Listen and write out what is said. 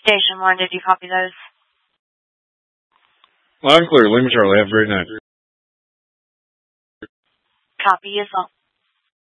Station 1, did you copy those? Loud and clear. Lima Charlie. Have a great night. Copy as well.